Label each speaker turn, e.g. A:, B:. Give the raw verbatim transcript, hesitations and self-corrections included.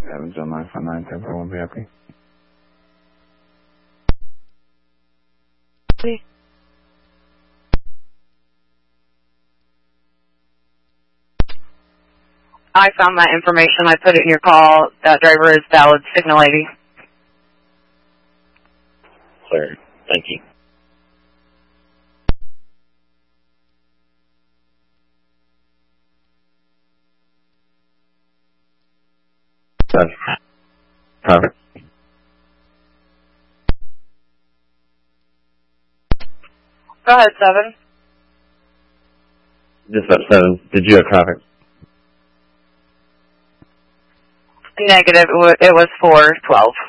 A: Evans on nine five nine, ten four one, V I P.
B: Please. I found that information. I put it in your call. That driver is valid signal eighty.
C: Clear. Thank you.
A: That's perfect.
B: Go ahead, seven.
C: Dispatch seven. Did you have traffic?
B: Negative. It was four twelve.